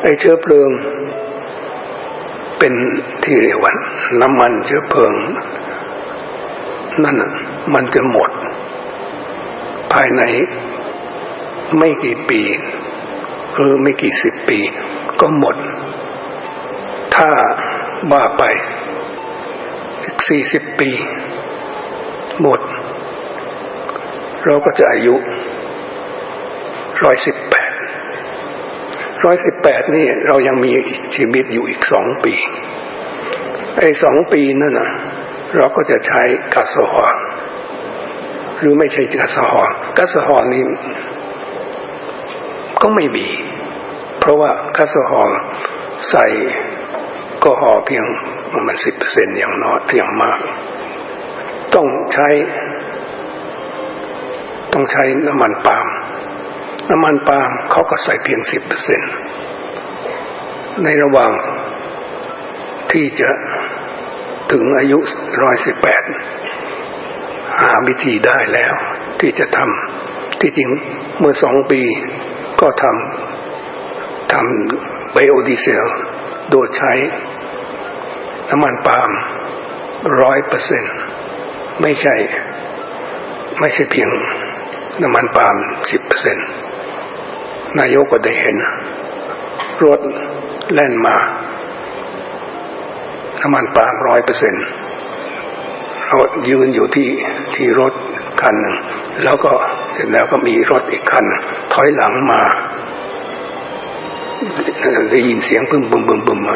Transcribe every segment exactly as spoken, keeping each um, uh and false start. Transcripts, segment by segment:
ไอ้เชื้อเพลิงเป็นที่เรียกว่าน้ำมันเชื้อเพลิงนั่นมันจะหมดภายในไม่กี่ปีหรือไม่กี่สิบปีก็หมดถ้าว่าไปอีกสี่สิบปีหมดเราก็จะอายุร้อยสิบแปดร้อยสิบแปดนี่เรายังมีชีวิตอยู่อีกสองปีไอ้สองปีนั่นน่ะเราก็จะใช้ก๊าซฮอล์หรือไม่ใช่ก๊าซฮอล์ก๊าซฮอล์นี่ก็ไม่มีเพราะว่าก๊าซฮอล์ใส่ก็ฮอล์เพียงประมาณ สิบเปอร์เซ็นต์ อย่างน้อยอย่างมากต้องใช้ต้องใช้น้ำมันปาล์มน้ำมันปาล์มเขาก็ใส่เพียง สิบเปอร์เซ็นต์ ในระหว่างที่จะถึงอายุหนึ่งร้อยสิบแปดหาวิธีได้แล้วที่จะทำที่จริงเมื่อสองปีก็ทำทำไบโอดีเซลโดยใช้น้ำมันปาล์ม ร้อยเปอร์เซ็นต์ ไม่ใช่ไม่ใช่เพียงน้ำมันปาล์ม สิบเปอร์เซ็นต์ นายกก็ได้เห็นรถแล่นมาน้ำมันปาล์ม ร้อยเปอร์เซ็นต์ รถยืนอยู่ที่ที่รถคันหนึ่งแล้วก็เสร็จแล้วก็มีรถอีกคันถอยหลังมาได้ยินเสียงปึ้มบึมบึมบึมมา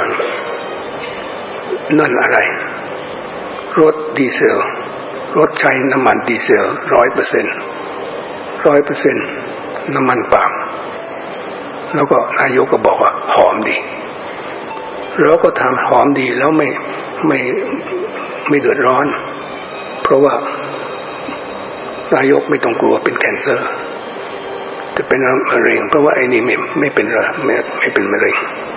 นั่นอะไรรถดีเซลรถใช้น้ำมันดีเซล ร้อยเปอร์เซ็นต์ ร้อยเปอร์เซ็นต์ น้ำมันปาล์มแล้วก็นายกก็บอกว่าหอมดีแล้วก็ทำหอมดีแล้วไม่ไม่ไม่เดือดร้อนเพราะว่านายกไม่ต้องกลัวเป็นแคนเซอร์จะเป็นมะเร็งเพราะว่าไอ้นี่ไม่ไม่เป็นไม่ไม่เป็นมะเร็ง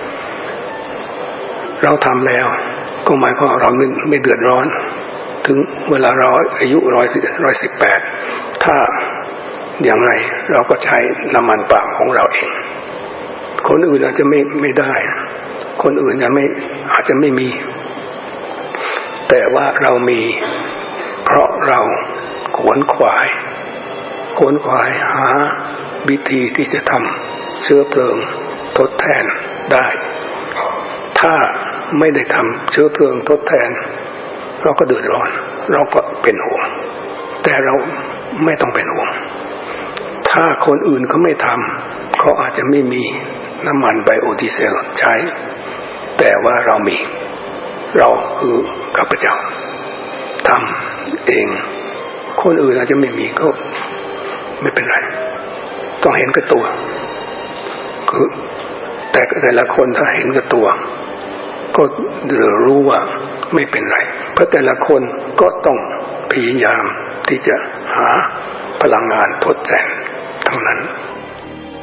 เราทำแล้วก็หมายความว่าเราไม่ไม่เดือดร้อนถึงเวลาเราอายุร้อยร้อยสิบแปดถ้าอย่างไรเราก็ใช้น้ำมันปาล์มของเราเองคนอื่นอาจจะไม่ไม่ได้คนอื่นจะไม่อาจจะไม่มีแต่ว่าเรามีเพราะเราขวนขวายขวนขวายหาวิธีที่จะทำเชื้อเพลิงทดแทนได้ถ้าไม่ได้ทำเชื้อเพลิงทดแทนเราก็เดือดร้อนเราก็เป็นห่วงแต่เราไม่ต้องเป็นห่วงถ้าคนอื่นเขาไม่ทำเขาอาจจะไม่มีน้ำมันไบโอดีเซลใช้แต่ว่าเรามีเราคือข้าพเจ้าทำเองคนอื่นอาจจะไม่มีก็ไม่เป็นไรต้องเห็นกับตัวคือแต่แต่ละคนถ้าเห็นกับตัวก็รู้ว่าไม่เป็นไรเพราะแต่ละคนก็ต้องพยายามที่จะหาพลังงานทดแทนทั้งนั้น